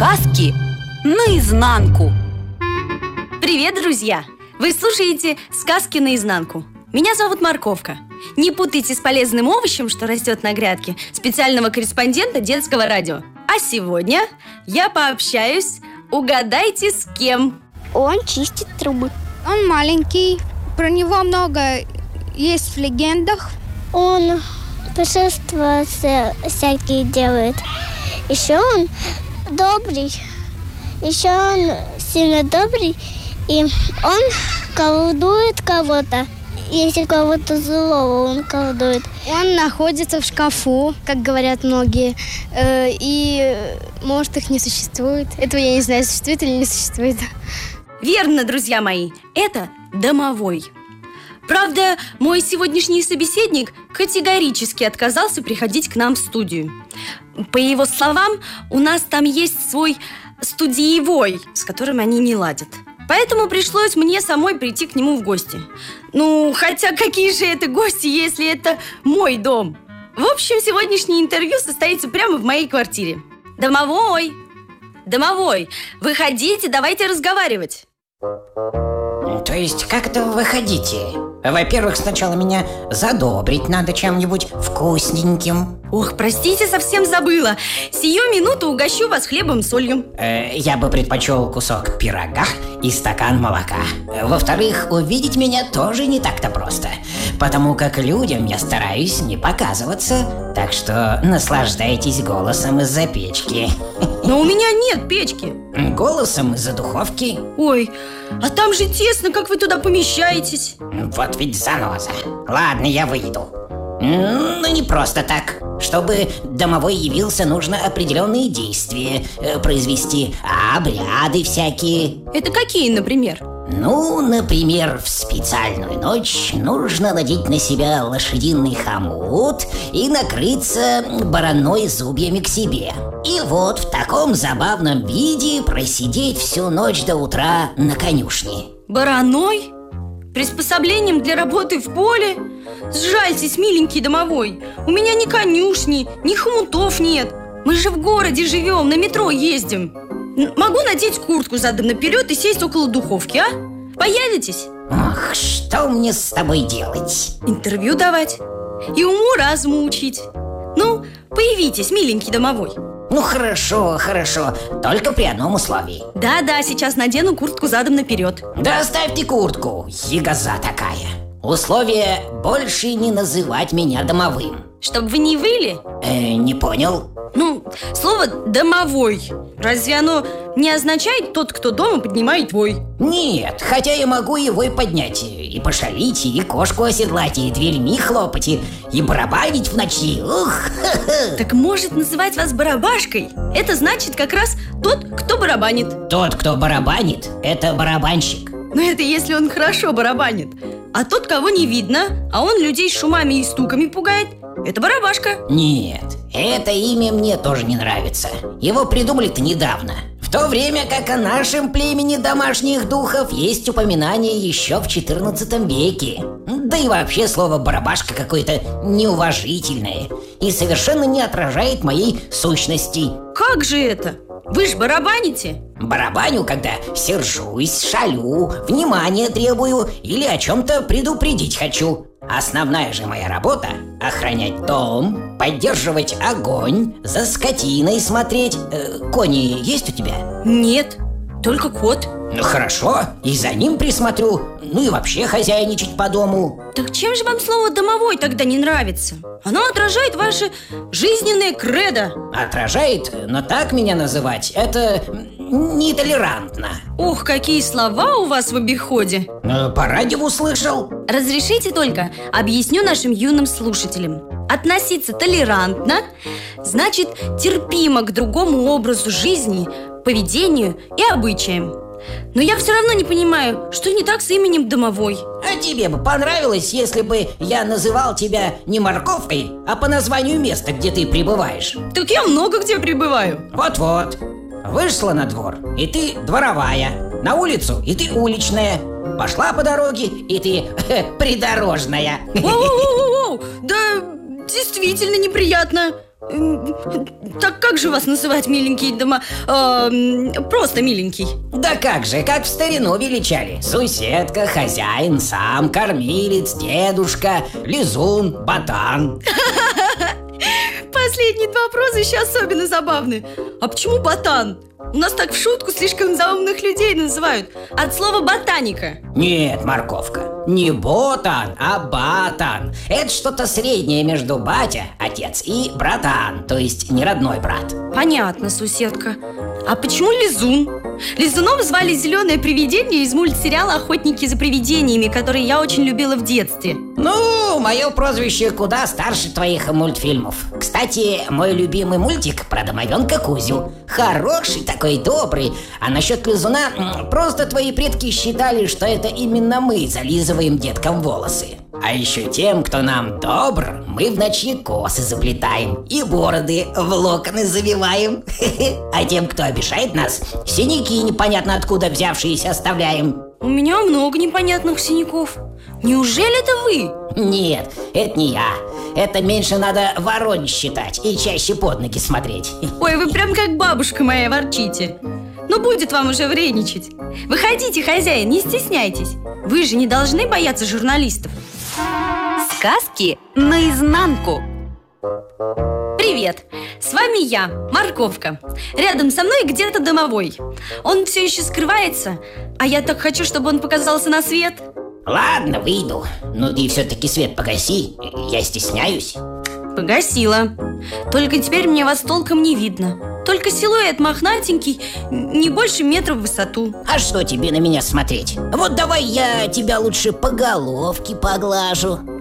Сказки наизнанку. Привет, друзья! Вы слушаете «Сказки наизнанку». Меня зовут Морковка. Не путайте с полезным овощем, что растет на грядке, специального корреспондента детского радио. А сегодня я пообщаюсь, угадайте с кем. Он чистит трубы. Он маленький, про него много есть в легендах. Он путешествия всякие делает. Еще он добрый. Еще он сильно добрый. И он колдует кого-то. Если кого-то злого он колдует. Он находится в шкафу, как говорят многие. И может их не существует. Этого я не знаю, существует или не существует. Верно, друзья мои, это домовой. Правда, мой сегодняшний собеседник категорически отказался приходить к нам в студию. По его словам, у нас там есть свой студиевой, с которым они не ладят. Поэтому пришлось мне самой прийти к нему в гости. Ну, хотя какие же это гости, если это мой дом? В общем, сегодняшнее интервью состоится прямо в моей квартире. Домовой! Домовой! Выходите, давайте разговаривать. То есть как это выходите? Во-первых, сначала меня задобрить надо чем-нибудь вкусненьким. Ох, простите, совсем забыла. Сию минуту угощу вас хлебом с солью. Я бы предпочел кусок пирога и стакан молока. Во-вторых, увидеть меня тоже не так-то просто, потому как людям я стараюсь не показываться. Так что наслаждайтесь голосом из-за печки. Но у меня нет печки. Голосом из-за духовки. Ой, а там же тесно, как вы туда помещаетесь? Вот ведь заноза. Ладно, я выйду. Но не просто так. Чтобы домовой явился, нужно определенные действия произвести, обряды всякие. Это какие, например? Ну, например, в специальную ночь нужно надеть на себя лошадиный хомут и накрыться бараной зубьями к себе. И вот в таком забавном виде просидеть всю ночь до утра на конюшне. Бараной? Приспособлением для работы в поле? Сжальтесь, миленький домовой. У меня ни конюшни, ни хомутов нет. Мы же в городе живем, на метро ездим. Могу надеть куртку задом наперед и сесть около духовки, а? Появитесь? Ох, что мне с тобой делать? Интервью давать и уму-разуму учить. Ну, появитесь, миленький домовой. Ну хорошо, хорошо, только при одном условии. Да-да, сейчас надену куртку задом наперед. Да оставьте куртку, ягоза такая. Условие больше не называть меня домовым. Чтоб вы не выли? Не понял. Ну, слово «домовой», разве оно не означает «тот, кто дома поднимает вой»? Нет, хотя я могу и вой поднять, и пошалить, и кошку оседлать, и дверьми хлопать, и барабанить в ночи. Ух, ха-ха. Так может называть вас барабашкой? Это значит как раз «тот, кто барабанит». Тот, кто барабанит, это барабанщик. Но это если он хорошо барабанит. А тот, кого не видно, а он людей шумами и стуками пугает, это барабашка. Нет, это имя мне тоже не нравится. Его придумали-то недавно. В то время как о нашем племени домашних духов есть упоминание еще в 14 веке. Да и вообще слово «барабашка» какое-то неуважительное и совершенно не отражает моей сущности. Как же это? Вы ж барабаните? Барабаню, когда сержусь, шалю, внимание требую или о чем-то предупредить хочу. Основная же моя работа – охранять дом, поддерживать огонь, за скотиной смотреть. Кони есть у тебя? Нет, только кот. Ну хорошо, и за ним присмотрю. Ну и вообще хозяйничать по дому. Так чем же вам слово «домовой» тогда не нравится? Оно отражает ваше жизненное кредо. Отражает, но так меня называть – это нетолерантно. Ох, какие слова у вас в обиходе. По радио услышал. Разрешите только объясню нашим юным слушателям. Относиться толерантно значит терпимо к другому образу жизни, поведению и обычаям. Но я все равно не понимаю, что не так с именем домовой. А тебе бы понравилось, если бы я называл тебя не морковкой, а по названию места, где ты пребываешь? Так я много где пребываю. Вот-вот. Вышла на двор, и ты дворовая. На улицу, и ты уличная. Пошла по дороге, и ты придорожная. Воу-воу-воу-воу! Да действительно неприятно. Так как же вас называть, миленький просто миленький? Да как же, как в старину величали. Суседка, хозяин, сам, кормилец, дедушка, лизун, ботан. Последние два прозвища особенно забавны. А почему ботан? У нас так в шутку слишком заумных людей называют. От слова ботаника. Нет, морковка, не ботан, а батан. Это что-то среднее между батя, отец, и братан, то есть не родной брат. Понятно, суседка. А почему лизун? Лизуном звали зеленое привидение из мультсериала «Охотники за привидениями», который я очень любила в детстве. Ну, мое прозвище куда старше твоих мультфильмов. Кстати, мой любимый мультик про домовенка Кузю. Хороший такой, добрый. А насчет лизуна, просто твои предки считали, что это именно мы зализываем деткам волосы. А еще тем, кто нам добр, мы в ночи косы заплетаем и бороды в локоны завиваем. А тем, кто обижает нас, синяки непонятно откуда взявшиеся оставляем. У меня много непонятных синяков. Неужели это вы? Нет, это не я. Это меньше надо ворон считать и чаще под ноги смотреть. Ой, вы прям как бабушка моя ворчите. Ну, будет вам уже вредничать. Выходите, хозяин, не стесняйтесь. Вы же не должны бояться журналистов. Сказки наизнанку. Привет, с вами я, Морковка. Рядом со мной где-то домовой. Он все еще скрывается, а я так хочу, чтобы он показался на свет. Ладно, выйду. Но ты все-таки свет погаси, я стесняюсь. Погасила. Только теперь мне вас толком не видно. Только силуэт мохнатенький, не больше метра в высоту. А что тебе на меня смотреть? Вот давай я тебя лучше по головке поглажу.